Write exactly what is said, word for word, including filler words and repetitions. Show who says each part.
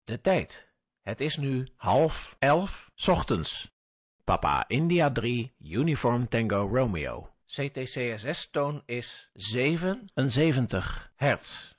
Speaker 1: De tijd. Het is nu half elf 's ochtends. Papa India drie, Uniform Tango Romeo. C T C S S-toon is zevenenzeventig hertz.